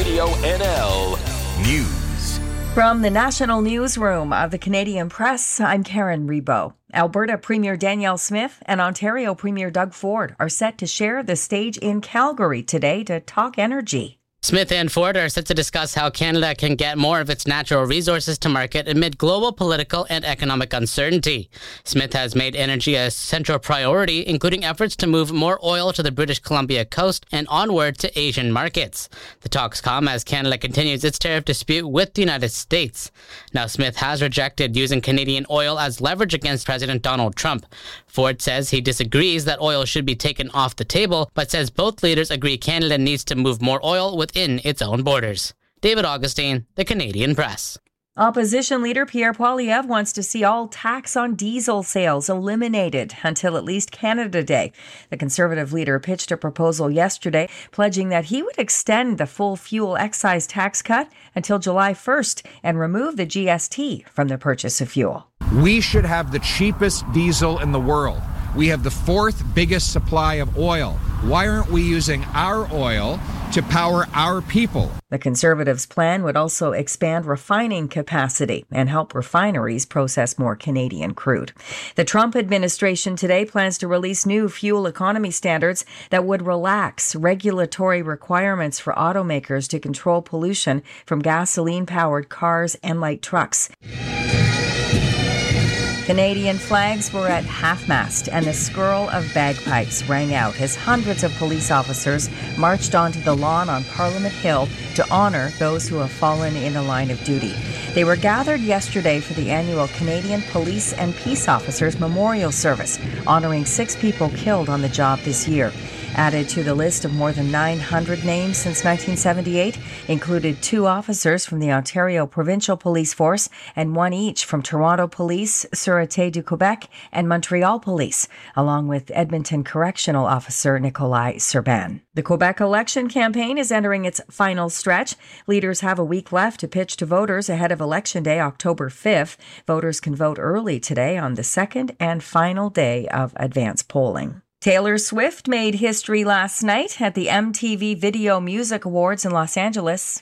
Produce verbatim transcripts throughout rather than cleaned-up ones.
Radio N L News. From the National Newsroom of the Canadian Press, I'm Karen Rebo. Alberta Premier Danielle Smith and Ontario Premier Doug Ford are set to share the stage in Calgary today to talk energy. Smith and Ford are set to discuss how Canada can get more of its natural resources to market amid global political and economic uncertainty. Smith has made energy a central priority, including efforts to move more oil to the British Columbia coast and onward to Asian markets. The talks come as Canada continues its tariff dispute with the United States. Now, Smith has rejected using Canadian oil as leverage against President Donald Trump. Ford says he disagrees that oil should be taken off the table, but says both leaders agree Canada needs to move more oil within its own borders. David Augustine, The Canadian Press. Opposition leader Pierre Poilievre wants to see all tax on diesel sales eliminated until at least Canada Day. The Conservative leader pitched a proposal yesterday pledging that he would extend the full fuel excise tax cut until July first and remove the G S T from the purchase of fuel. We should have the cheapest diesel in the world. We have the fourth biggest supply of oil. Why aren't we using our oil to power our people? The Conservatives' plan would also expand refining capacity and help refineries process more Canadian crude. The Trump administration today plans to release new fuel economy standards that would relax regulatory requirements for automakers to control pollution from gasoline-powered cars and light trucks. Canadian flags were at half-mast and the skirl of bagpipes rang out as hundreds of police officers marched onto the lawn on Parliament Hill to honor those who have fallen in the line of duty. They were gathered yesterday for the annual Canadian Police and Peace Officers Memorial Service, honoring six people killed on the job this year. Added to the list of more than nine hundred names since nineteen seventy-eight included two officers from the Ontario Provincial Police Force and one each from Toronto Police, Sûreté du Québec, and Montreal Police, along with Edmonton Correctional Officer Nikolai Serban. The Quebec election campaign is entering its final stretch. Leaders have a week left to pitch to voters ahead of Election Day, October fifth. Voters can vote early today on the second and final day of advance polling. Taylor Swift made history last night at the M T V Video Music Awards in Los Angeles.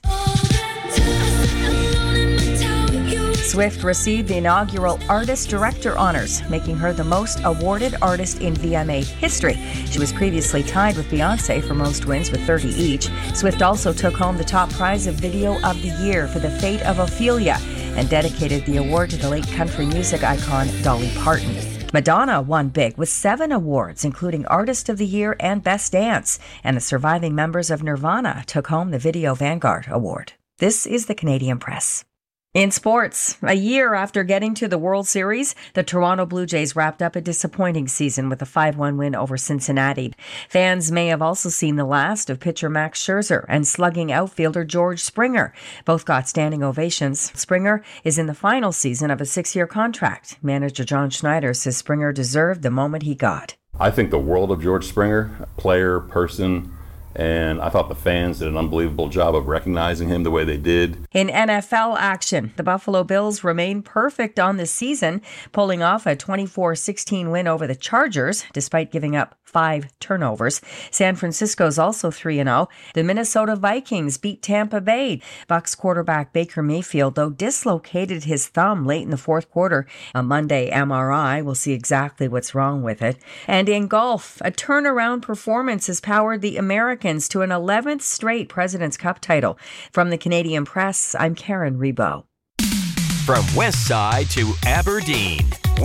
Swift received the inaugural Artist Director honors, making her the most awarded artist in V M A history. She was previously tied with Beyoncé for most wins with thirty each. Swift also took home the top prize of Video of the Year for The Fate of Ophelia and dedicated the award to the late country music icon Dolly Parton. Madonna won big with seven awards, including Artist of the Year and Best Dance, and the surviving members of Nirvana took home the Video Vanguard Award. This is the Canadian Press. In sports, a year after getting to the World Series, the Toronto Blue Jays wrapped up a disappointing season with a five one win over Cincinnati. Fans may have also seen the last of pitcher Max Scherzer and slugging outfielder George Springer. Both got standing ovations. Springer is in the final season of a six-year contract. Manager John Schneider says Springer deserved the moment he got. I think the world of George Springer, player, person, and I thought the fans did an unbelievable job of recognizing him the way they did. In N F L action, the Buffalo Bills remain perfect on the season, pulling off a twenty-four sixteen win over the Chargers, despite giving up five turnovers. San Francisco's also three and oh. The Minnesota Vikings beat Tampa Bay. Bucs quarterback Baker Mayfield, though, dislocated his thumb late in the fourth quarter. A Monday M R I will see exactly what's wrong with it. And in golf, a turnaround performance has powered the Americans to an eleventh straight President's Cup title. From the Canadian Press, I'm Karen Rebo. From West Side to Aberdeen,